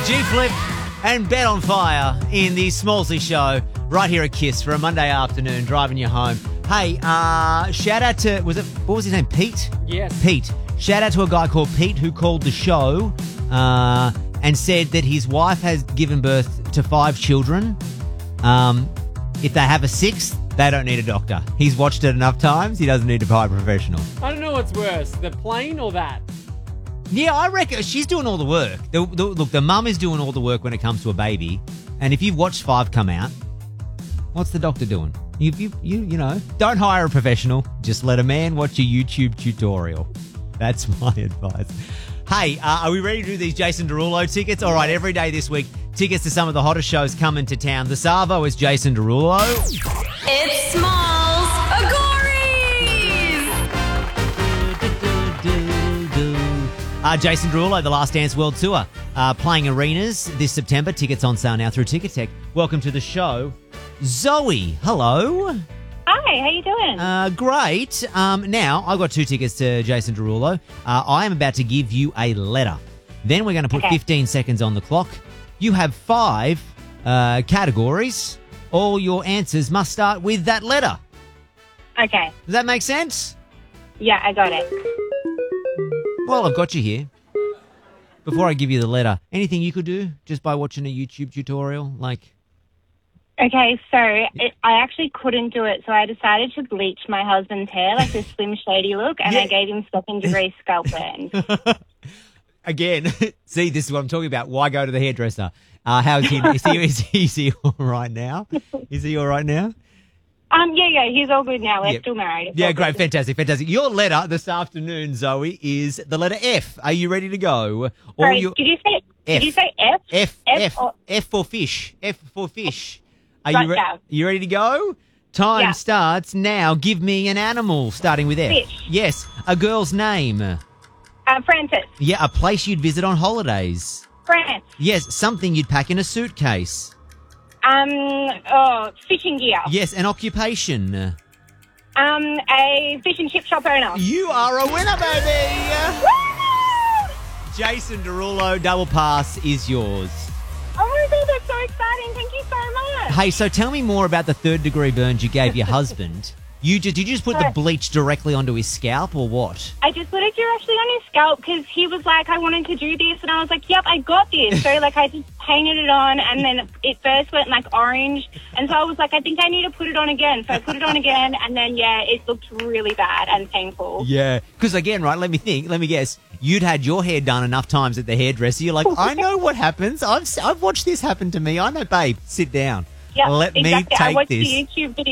G-Flip and Bet on Fire in the Smallsy Show right here at KISS for a Monday afternoon, driving you home. Hey, shout out to, what was his name, Pete? Yes. Pete. Shout out to a guy called Pete who called the show and said that his wife has given birth to 5 children. If they have a 6th, they don't need a doctor. He's watched it enough times, he doesn't need to buy a professional. I don't know what's worse, the plane or that? Yeah, I reckon she's doing all the work. Look, the mum is doing all the work when it comes to a baby. And if you've watched 5 come out, what's the doctor doing? You know, don't hire a professional. Just let a man watch a YouTube tutorial. That's my advice. Hey, are we ready to do these Jason Derulo tickets? All right, every day this week, tickets to some of the hottest shows coming to town. The Savo is Jason Derulo. It's Smalls Agories! Jason Derulo, the Last Dance World Tour, playing arenas this September. Tickets on sale now through Ticketek. Welcome to the show. Zoe, hello. Hi, how you doing? Great. Now, I've got 2 tickets to Jason Derulo. I am about to give you a letter. Then we're going to put 15 seconds on the clock. You have 5 categories. All your answers must start with that letter. Okay. Does that make sense? Yeah, I got it. Well, I've got you here. Before I give you the letter, anything you could do just by watching a YouTube tutorial? Okay, so I actually couldn't do it, so I decided to bleach my husband's hair, like this Slim Shady look, and I gave him 2nd-degree scalp burns. Again, see, this is what I'm talking about. Why go to the hairdresser? How's he? Is he all right now? Is he all right now? Yeah, he's all good now. We're still married. It's yeah, all great, good. fantastic. Your letter this afternoon, Zoe, is the letter F. Are you ready to go? Sorry, did you say F. Did you say F? F for fish. F for fish. Are Gotcha. you ready to go? Time starts now. Give me an animal starting with F. Fish. Yes. A girl's name. Francis. Yeah, a place you'd visit on holidays. France. Yes, something you'd pack in a suitcase. Fishing gear. Yes, an occupation. A fish and chip shop owner. You are a winner, baby! Woo! Jason Derulo, double pass is yours. Oh my God, that's so exciting. Thank you so much. Hey, so tell me more about the 3rd-degree burns you gave your husband. Did you just put the bleach directly onto his scalp or what? I just put it directly on his scalp because he was like, I wanted to do this. And I was like, yep, I got this. So, I just painted it on and then it first went, orange. And so I was like, I think I need to put it on again. So I put it on again and then, it looked really bad and painful. Yeah. Because, again, right, let me guess. You'd had your hair done enough times at the hairdresser. You're like, I know what happens. I've watched this happen to me. I know, babe. Sit down. Yeah, Let me exactly. take I watched this. the YouTube video.